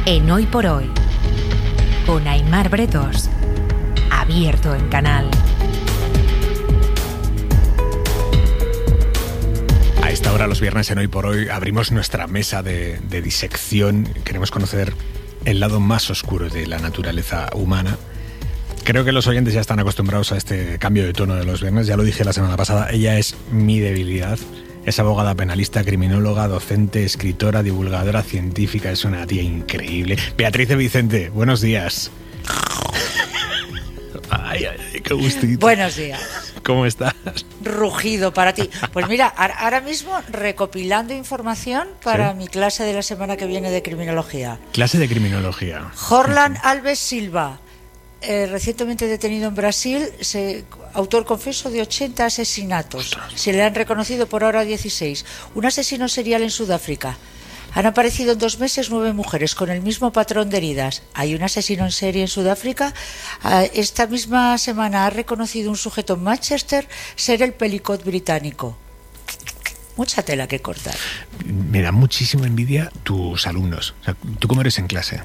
en Hoy por Hoy, con Aimar Bretos, abierto en Canal. A esta hora, los viernes en Hoy por Hoy, abrimos nuestra mesa de disección. Queremos conocer el lado más oscuro de la naturaleza humana. Creo que los oyentes ya están acostumbrados a este cambio de tono de los viernes. Ya lo dije la semana pasada, ella es mi debilidad. Es abogada penalista, criminóloga, docente, escritora, divulgadora científica. Es una tía increíble. Beatriz de Vicente, buenos días. Ay, qué gustito. Buenos días. ¿Cómo estás? Rugido para ti. Pues mira, ahora mismo recopilando información para mi clase de la semana que viene de criminología. Clase de criminología. Jorlan Alves Silva, recientemente detenido en Brasil, autor confeso de 80 asesinatos. Se le han reconocido por ahora 16. Un asesino serial en Sudáfrica. Han aparecido en 2 meses 9 mujeres con el mismo patrón de heridas. Hay un asesino en serie en Sudáfrica. Esta misma semana ha reconocido un sujeto en Manchester ser el Pelicot británico. Mucha tela que cortar. Me da muchísima envidia tus alumnos. O sea, ¿tú cómo eres en clase?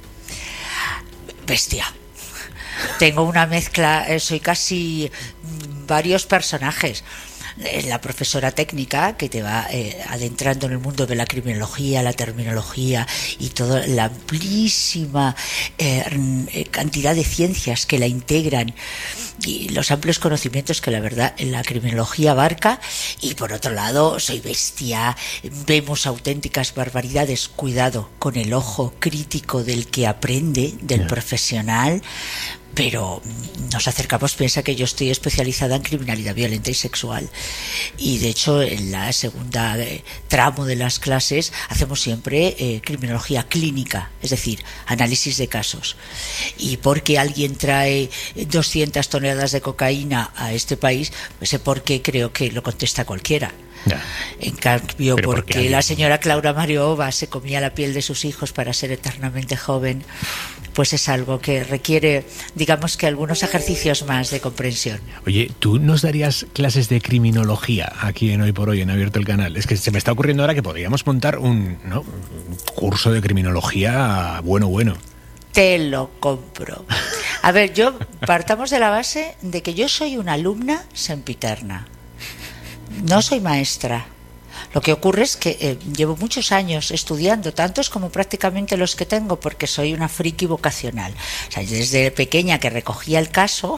Bestia. Tengo una mezcla, soy casi varios personajes. La profesora técnica que te va adentrando en el mundo de la criminología, la terminología y toda la amplísima cantidad de ciencias que la integran y los amplios conocimientos que la verdad la criminología abarca. Y por otro lado, soy bestia, vemos auténticas barbaridades. Cuidado con el ojo crítico del que aprende, del profesional. Pero nos acercamos, piensa que yo estoy especializada en criminalidad violenta y sexual, y de hecho en la segunda tramo de las clases hacemos siempre criminología clínica, es decir, análisis de casos. Y porque alguien trae 200 toneladas de cocaína a este país, pues porque creo que lo contesta cualquiera. Ya. En cambio, porque la señora Claudia Mariova se comía la piel de sus hijos para ser eternamente joven, pues es algo que requiere, digamos que algunos ejercicios más de comprensión. Oye, ¿tú nos darías clases de criminología aquí en Hoy por Hoy, en Abierto el Canal? Es que se me está ocurriendo ahora que podríamos montar un curso de criminología bueno. Te lo compro. A ver, partamos de la base de que yo soy una alumna sempiterna. No soy maestra. Lo que ocurre es que llevo muchos años estudiando, tantos como prácticamente los que tengo, porque soy una friki vocacional. O sea, desde pequeña que recogía el caso,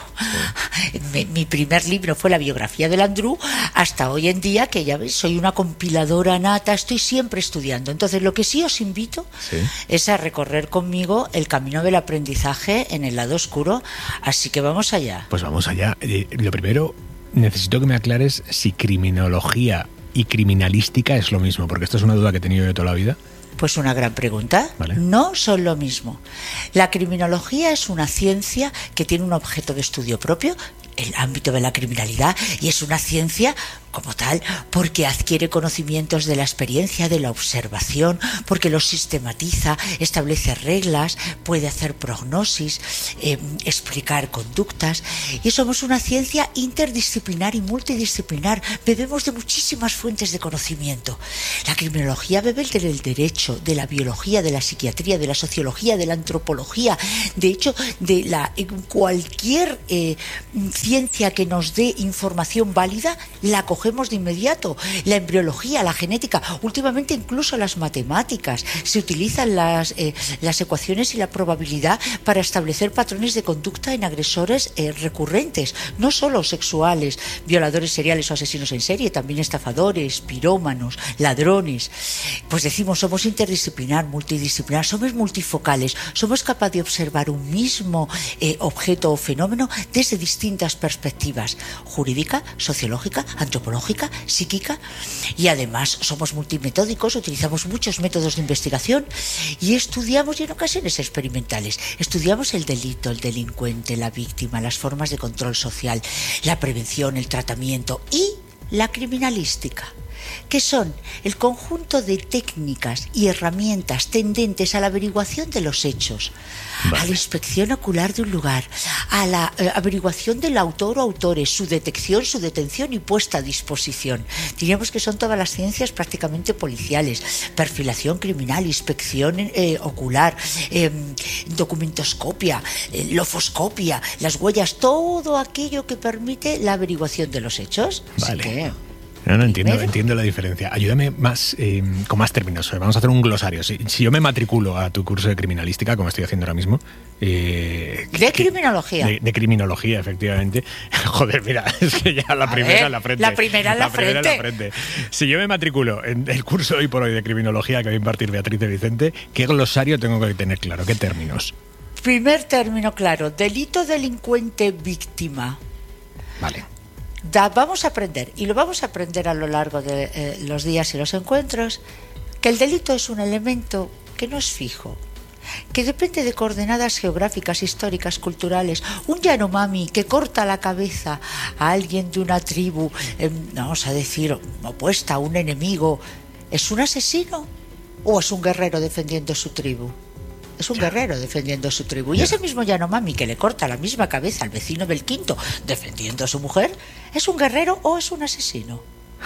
mi primer libro fue la biografía de Landru, hasta hoy en día que ya ves, soy una compiladora nata, estoy siempre estudiando. Entonces, lo que sí os invito es a recorrer conmigo el camino del aprendizaje en el lado oscuro. Así que vamos allá. Pues vamos allá. Lo primero, necesito que me aclares si criminología y criminalística es lo mismo, porque esta es una duda que he tenido yo toda la vida. Pues una gran pregunta. ¿Vale? No son lo mismo. La criminología es una ciencia que tiene un objeto de estudio propio, el ámbito de la criminalidad, y es una ciencia como tal porque adquiere conocimientos de la experiencia, de la observación, porque los sistematiza, establece reglas, puede hacer prognosis, explicar conductas, y somos una ciencia interdisciplinar y multidisciplinar. Bebemos de muchísimas fuentes de conocimiento. La criminología bebe del derecho, de la biología, de la psiquiatría, de la sociología, de la antropología, de hecho de cualquier ciencia que nos dé información válida, la cogemos de inmediato. La embriología, la genética, últimamente incluso las matemáticas, se utilizan las ecuaciones y la probabilidad para establecer patrones de conducta en agresores recurrentes, no solo sexuales, violadores seriales o asesinos en serie, también estafadores, pirómanos, ladrones. Pues decimos, somos interdisciplinar, multidisciplinar, somos multifocales, somos capaces de observar un mismo objeto o fenómeno desde distintas perspectivas: jurídica, sociológica, antropológica, psíquica, y además somos multimetódicos, utilizamos muchos métodos de investigación y estudiamos, y en ocasiones experimentales, estudiamos el delito, el delincuente, la víctima, las formas de control social, la prevención, el tratamiento y la criminalística, que son el conjunto de técnicas y herramientas tendentes a la averiguación de los hechos, a la inspección ocular de un lugar, a la averiguación del autor o autores, su detección, su detención y puesta a disposición. Diríamos que son todas las ciencias prácticamente policiales: perfilación criminal, inspección ocular, documentoscopia, lofoscopia, las huellas, todo aquello que permite la averiguación de los hechos. Vale. Así que, no entiendo la diferencia. Ayúdame más con más términos. Vamos a hacer un glosario. Si yo me matriculo a tu curso de criminalística, como estoy haciendo ahora mismo... de criminología. De criminología, efectivamente. Joder, mira, es que ya la primera en la frente. La primera en la frente. Si yo me matriculo en el curso hoy por hoy de criminología que va a impartir Beatriz de Vicente, ¿qué glosario tengo que tener claro? ¿Qué términos? Primer término claro: delito, delincuente, víctima. Vale. Vamos a aprender, y lo vamos a aprender a lo largo de los días y los encuentros, que el delito es un elemento que no es fijo, que depende de coordenadas geográficas, históricas, culturales. Un Yanomami que corta la cabeza a alguien de una tribu, vamos a decir, opuesta a un enemigo, ¿es un asesino o es un guerrero defendiendo su tribu? Es un guerrero defendiendo su tribu. Y ese mismo Yanomami que le corta la misma cabeza al vecino del quinto defendiendo a su mujer, ¿es un guerrero o es un asesino?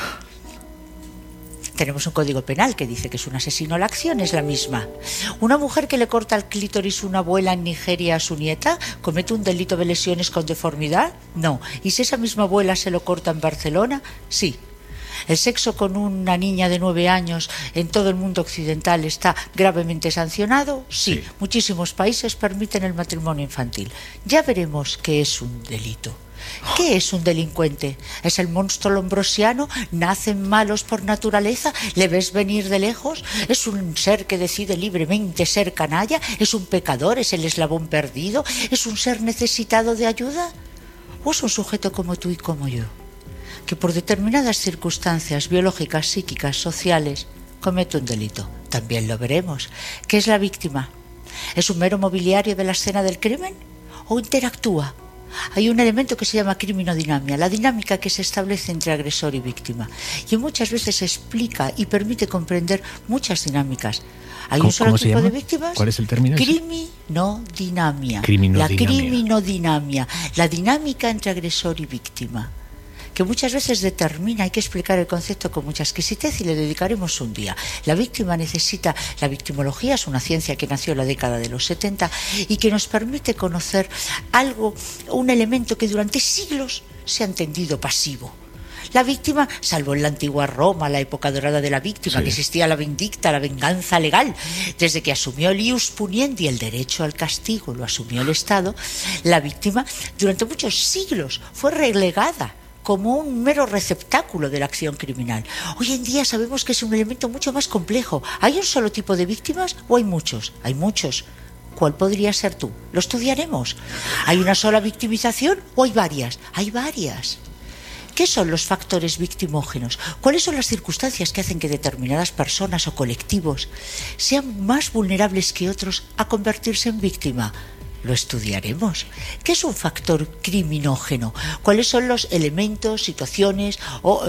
Tenemos un código penal que dice que es un asesino, la acción es la misma. Una mujer que le corta el clítoris a una abuela en Nigeria a su nieta, ¿comete un delito de lesiones con deformidad? No. ¿Y si esa misma abuela se lo corta en Barcelona? Sí. El sexo con una niña de 9 años en todo el mundo occidental está gravemente sancionado. Sí. Muchísimos países permiten el matrimonio infantil. Ya veremos qué es un delito. ¿Qué es un delincuente? ¿Es el monstruo lombrosiano? ¿Nacen malos por naturaleza? ¿Le ves venir de lejos? ¿Es un ser que decide libremente ser canalla? ¿Es un pecador? ¿Es el eslabón perdido? ¿Es un ser necesitado de ayuda? ¿O es un sujeto como tú y como yo, que por determinadas circunstancias biológicas, psíquicas, sociales, comete un delito? También lo veremos. ¿Qué es la víctima? ¿Es un mero mobiliario de la escena del crimen? ¿O interactúa? Hay un elemento que se llama criminodinamia, la dinámica que se establece entre agresor y víctima, y muchas veces explica y permite comprender muchas dinámicas. Hay un solo tipo de víctimas. ¿Cuál es el término? Criminodinamia. La criminodinamia, la dinámica entre agresor y víctima, que muchas veces determina, hay que explicar el concepto con mucha exquisitez y le dedicaremos un día. La víctima necesita, la victimología es una ciencia que nació en la década de los 70 y que nos permite conocer algo, un elemento que durante siglos se ha entendido pasivo. La víctima, salvo en la antigua Roma, la época dorada de la víctima, que existía la vindicta, la venganza legal, desde que asumió el ius puniendi, el derecho al castigo, lo asumió el Estado, la víctima durante muchos siglos fue relegada como un mero receptáculo de la acción criminal. Hoy en día sabemos que es un elemento mucho más complejo. ¿Hay un solo tipo de víctimas o hay muchos? Hay muchos. ¿Cuál podría ser tú? Lo estudiaremos. ¿Hay una sola victimización o hay varias? Hay varias. ¿Qué son los factores victimógenos? ¿Cuáles son las circunstancias que hacen que determinadas personas o colectivos sean más vulnerables que otros a convertirse en víctima? Lo estudiaremos. ¿Qué es un factor criminógeno? ¿Cuáles son los elementos, situaciones o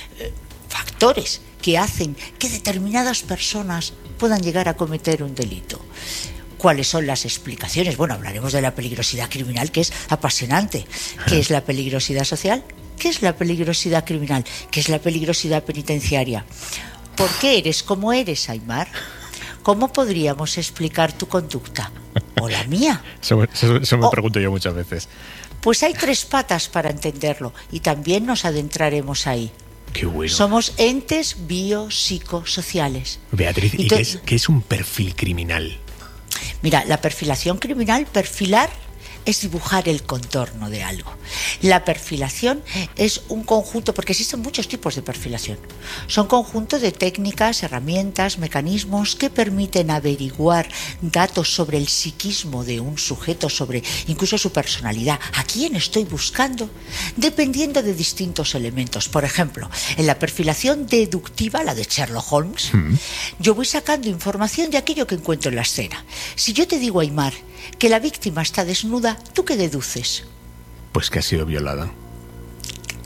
factores que hacen que determinadas personas puedan llegar a cometer un delito? ¿Cuáles son las explicaciones? Bueno, hablaremos de la peligrosidad criminal, que es apasionante. ¿Qué es la peligrosidad social? ¿Qué es la peligrosidad criminal? ¿Qué es la peligrosidad penitenciaria? ¿Por qué eres como eres, Aymar? ¿Cómo podríamos explicar tu conducta? ¿O la mía? Eso me pregunto yo muchas veces. Pues hay 3 patas para entenderlo y también nos adentraremos ahí. Qué bueno. Somos entes biopsicosociales. Beatriz, ¿y qué es un perfil criminal? Mira, la perfilación criminal, perfilar es dibujar el contorno de algo. La perfilación es un conjunto, porque existen muchos tipos de perfilación. Son conjuntos de técnicas, herramientas, mecanismos que permiten averiguar datos sobre el psiquismo de un sujeto, sobre incluso su personalidad. ¿A quién estoy buscando? Dependiendo de distintos elementos. Por ejemplo, en la perfilación deductiva, la de Sherlock Holmes, yo voy sacando información de aquello que encuentro en la escena. Si yo te digo, Aymar, que la víctima está desnuda, ¿tú qué deduces? Pues que ha sido violada.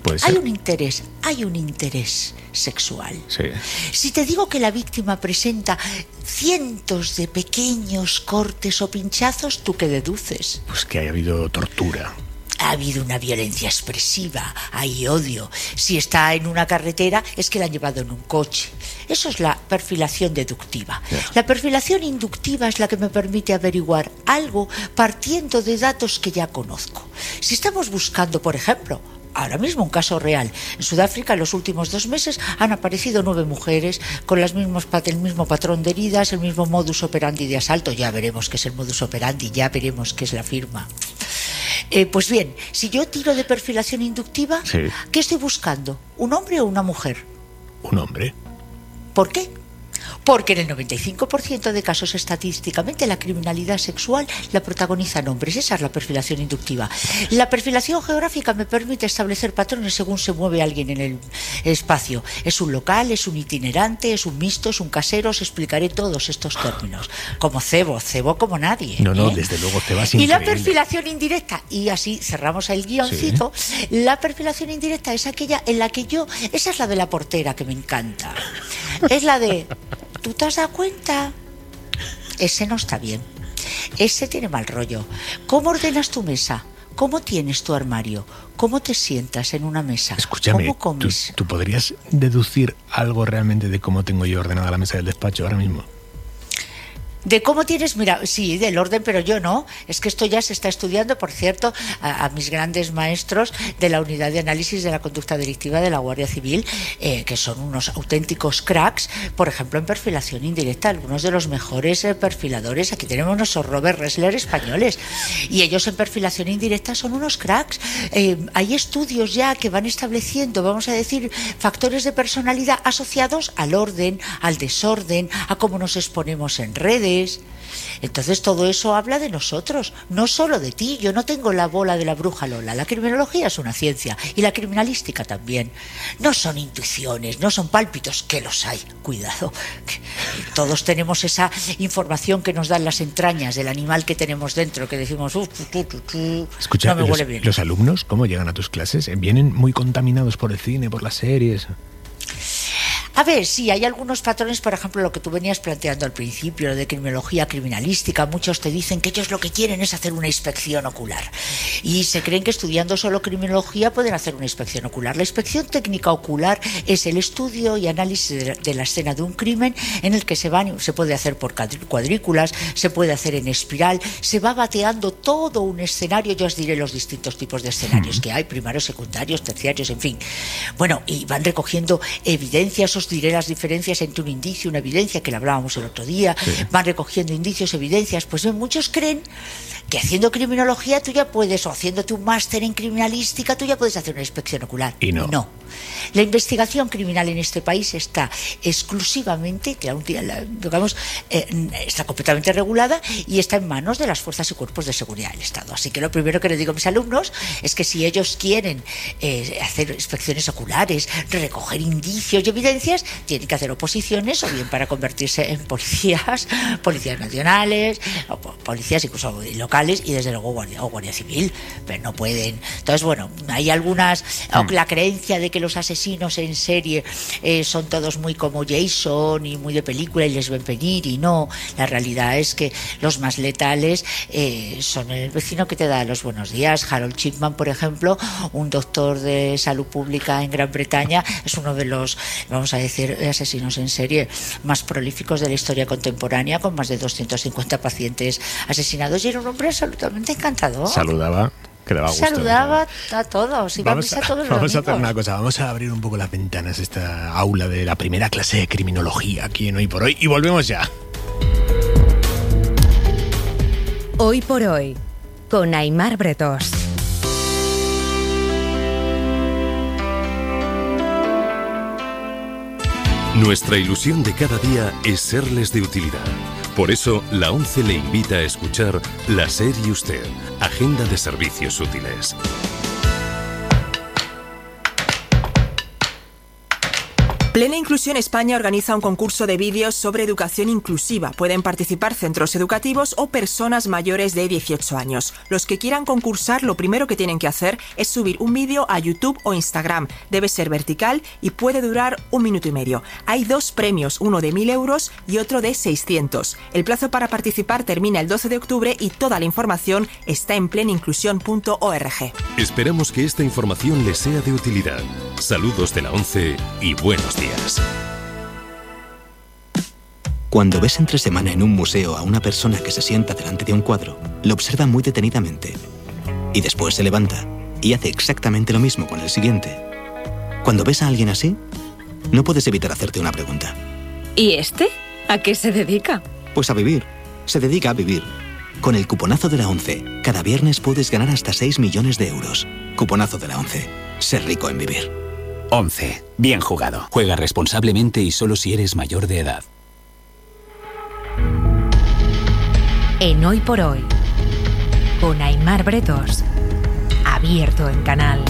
¿Puede ser? Hay un interés sexual. Sí. Si te digo que la víctima presenta cientos de pequeños cortes o pinchazos, ¿tú qué deduces? Pues que haya habido tortura. Ha habido una violencia expresiva, hay odio. Si está en una carretera, es que la han llevado en un coche. Eso es la perfilación deductiva. La perfilación inductiva es la que me permite averiguar algo partiendo de datos que ya conozco. Si estamos buscando, por ejemplo, ahora mismo un caso real. En Sudáfrica, en los últimos 2 meses, han aparecido 9 mujeres con el mismo patrón de heridas, el mismo modus operandi de asalto. Ya veremos qué es el modus operandi, ya veremos qué es la firma. Pues bien, si yo tiro de perfilación inductiva, sí. ¿Qué estoy buscando? ¿Un hombre o una mujer? Un hombre. ¿Por qué? Porque en el 95% de casos estadísticamente la criminalidad sexual la protagonizan hombres. Esa es la perfilación inductiva. La perfilación geográfica me permite establecer patrones según se mueve alguien en el espacio. Es un local, es un itinerante, es un mixto, es un casero. Os explicaré todos estos términos. Como cebo como nadie. No, desde luego cebo es increíble. Y la perfilación indirecta, y así cerramos el guioncito, sí. La perfilación indirecta es aquella en la que esa es la de la portera que me encanta. Es la de... ¿Tú te has dado cuenta? Ese no está bien. Ese tiene mal rollo. ¿Cómo ordenas tu mesa? ¿Cómo tienes tu armario? ¿Cómo te sientas en una mesa? Escúchame, ¿cómo comes? ¿tú podrías deducir algo realmente de cómo tengo yo ordenada la mesa del despacho ahora mismo? De cómo tienes, mira, sí, del orden, pero yo no. Es que esto ya se está estudiando, por cierto, a mis grandes maestros de la unidad de análisis de la conducta delictiva de la Guardia Civil, que son unos auténticos cracks, por ejemplo, en perfilación indirecta, algunos de los mejores perfiladores. Aquí tenemos nuestros Robert Ressler españoles, y ellos en perfilación indirecta son unos cracks. Hay estudios ya que van estableciendo, vamos a decir, factores de personalidad asociados al orden, al desorden, a cómo nos exponemos en redes. Entonces todo eso habla de nosotros, no solo de ti. Yo no tengo la bola de la bruja Lola. La criminología es una ciencia, y la criminalística también. No son intuiciones, no son pálpitos, que los hay, cuidado. Todos tenemos esa información que nos dan las entrañas del animal que tenemos dentro, que decimos, escucha, no me huele bien. ¿Los alumnos cómo llegan a tus clases? ¿Vienen muy contaminados por el cine, por las series? A ver, sí, hay algunos patrones, por ejemplo, lo que tú venías planteando al principio, lo de criminología criminalística. Muchos te dicen que ellos lo que quieren es hacer una inspección ocular. Y se creen que estudiando solo criminología pueden hacer una inspección ocular. La inspección técnica ocular es el estudio y análisis de la escena de un crimen, en el que se puede hacer por cuadrículas, se puede hacer en espiral, se va bateando todo un escenario. Yo os diré los distintos tipos de escenarios que hay, primarios, secundarios, terciarios, en fin. Bueno, y van recogiendo evidencias. Os diré las diferencias entre un indicio y una evidencia, que lo hablábamos el otro día. Sí. Van recogiendo indicios, evidencias. Pues bien, muchos creen que haciendo criminología tú ya puedes, o haciéndote un máster en criminalística, tú ya puedes hacer una inspección ocular. Y no. No. La investigación criminal en este país está exclusivamente, está completamente regulada y está en manos de las fuerzas y cuerpos de seguridad del Estado. Así que lo primero que les digo a mis alumnos es que si ellos quieren hacer inspecciones oculares, recoger indicios y evidencias, tienen que hacer oposiciones, o bien para convertirse en policías nacionales, o policías incluso locales, y desde luego guardia civil, pero no pueden. Entonces, bueno, hay algunas, la creencia de que los asesinos en serie son todos muy como Jason y muy de película y les ven venir, y no. La realidad es que los más letales son el vecino que te da los buenos días. Harold Chipman, por ejemplo, un doctor de salud pública en Gran Bretaña, es uno de los, vamos a decir, asesinos en serie más prolíficos de la historia contemporánea, con más de 250 pacientes asesinados, y era un hombre absolutamente encantador. Saludaba, que daba gusto. Saludaba a todos, iba a misa todos los Vamos domingos. a hacer una cosa, vamos a abrir un poco las ventanas de esta aula de la primera clase de criminología aquí en Hoy por Hoy, y volvemos ya. Hoy por Hoy, con Aimar Bretos. Nuestra ilusión de cada día es serles de utilidad. Por eso, la ONCE le invita a escuchar La SER y Usted, Agenda de Servicios Útiles. Plena Inclusión España organiza un concurso de vídeos sobre educación inclusiva. Pueden participar centros educativos o personas mayores de 18 años. Los que quieran concursar, lo primero que tienen que hacer es subir un vídeo a YouTube o Instagram. Debe ser vertical y puede durar 1 minuto y medio. Hay 2 premios, uno de 1.000 euros y otro de 600. El plazo para participar termina el 12 de octubre y toda la información está en plenainclusión.org. Esperamos que esta información les sea de utilidad. Saludos de la ONCE y buenos días. Cuando ves entre semana en un museo a una persona que se sienta delante de un cuadro, lo observa muy detenidamente y después se levanta y hace exactamente lo mismo con el siguiente. Cuando ves a alguien así, no puedes evitar hacerte una pregunta. ¿Y este? ¿A qué se dedica? Pues a vivir. Se dedica a vivir. Con el cuponazo de la ONCE, cada viernes puedes ganar hasta 6 millones de euros. Cuponazo de la ONCE. Ser rico en vivir. ONCE. Bien jugado. Juega responsablemente y solo si eres mayor de edad. En Hoy por Hoy, con Aimar Bretos, abierto en Canal.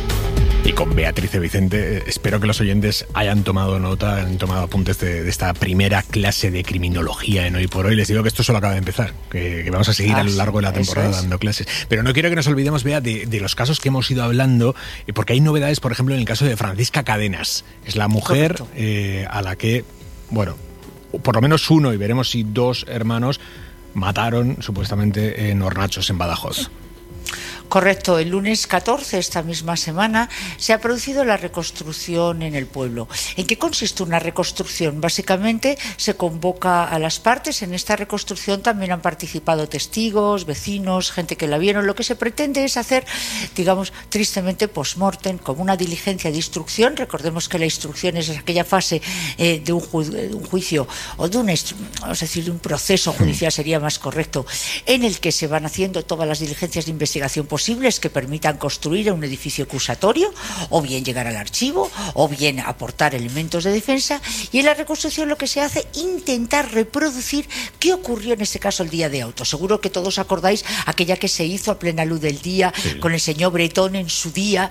Y con Beatriz Vicente, espero que los oyentes hayan tomado nota, han tomado apuntes de esta primera clase de criminología en Hoy por Hoy. Les digo que esto solo acaba de empezar, que vamos a seguir a lo largo de la temporada dando clases. Pero no quiero que nos olvidemos, Bea, de los casos que hemos ido hablando, porque hay novedades, por ejemplo, en el caso de Francisca Cadenas. Es la mujer a la que, bueno, por lo menos uno, y veremos si 2 hermanos, mataron supuestamente en Hornachos, en Badajoz. Correcto, el lunes 14, esta misma semana, se ha producido la reconstrucción en el pueblo. ¿En qué consiste una reconstrucción? Básicamente se convoca a las partes. En esta reconstrucción también han participado testigos, vecinos, gente que la vieron. Lo que se pretende es hacer, digamos, tristemente post-mortem, como una diligencia de instrucción. Recordemos que la instrucción es aquella fase de un juicio o de de un proceso judicial, sería más correcto, en el que se van haciendo todas las diligencias de investigación posibles que permitan construir un edificio acusatorio, o bien llegar al archivo, o bien aportar elementos de defensa. Y en la reconstrucción lo que se hace es intentar reproducir qué ocurrió en este caso el día de auto. Seguro que todos acordáis aquella que se hizo a plena luz del día, sí, con el señor Bretón en su día,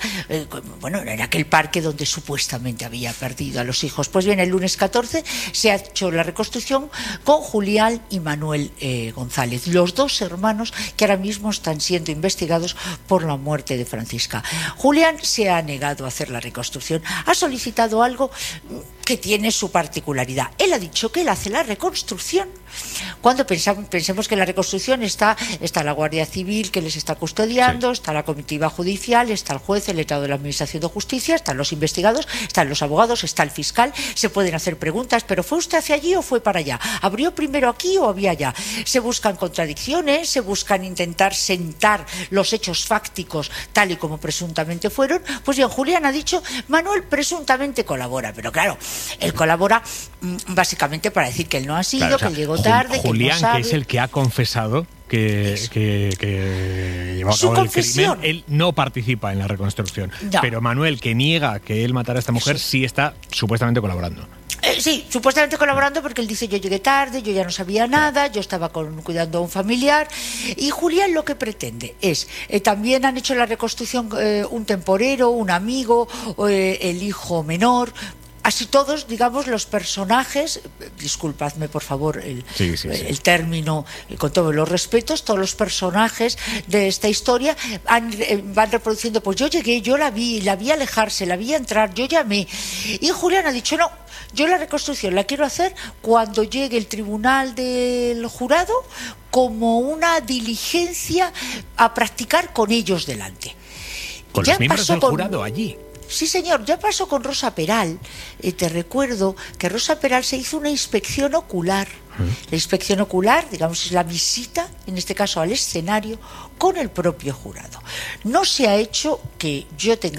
en aquel parque donde supuestamente había perdido a los hijos. Pues bien, el lunes 14 se ha hecho la reconstrucción con Julián y Manuel González, los 2 hermanos que ahora mismo están siendo investigados por la muerte de Francisca. Julián se ha negado a hacer la reconstrucción, ha solicitado algo que tiene su particularidad. Él ha dicho que él hace la reconstrucción cuando pensemos que en la reconstrucción está la Guardia Civil que les está custodiando, sí, está la comitiva judicial, está el juez, el letrado de la Administración de Justicia, están los investigados, están los abogados, está el fiscal. Se pueden hacer preguntas, pero ¿fue usted hacia allí o fue para allá? ¿Abrió primero aquí o había allá? Se buscan contradicciones, se buscan intentar sentar los hechos fácticos tal y como presuntamente fueron. Pues bien, Julián ha dicho, Manuel presuntamente colabora, pero claro, él colabora básicamente para decir que él no ha sido, claro, que él llegó tarde, Julián, que él no sabe. Que es el que ha confesado que llevó a cabo el crimen, él no participa en la reconstrucción. No. Pero Manuel, que niega que él matara a esta mujer, sí está supuestamente colaborando. Sí, supuestamente colaborando, porque él dice, yo llegué tarde, yo ya no sabía nada, yo estaba cuidando a un familiar. Y Julián lo que pretende es, también han hecho la reconstrucción un temporero, un amigo, el hijo menor. Así todos, digamos, los personajes, disculpadme por favor el término, con todos los respetos, todos los personajes de esta historia van reproduciendo, pues yo llegué, yo la vi alejarse, la vi entrar, yo llamé. Y Julián ha dicho, no, yo la reconstrucción la quiero hacer cuando llegue el tribunal del jurado como una diligencia a practicar con ellos delante. Con los miembros del jurado allí. Sí, señor, ya pasó con Rosa Peral. Te recuerdo que Rosa Peral se hizo una inspección ocular. La inspección ocular, digamos, es la visita, en este caso al escenario, con el propio jurado. No se ha hecho que yo tenga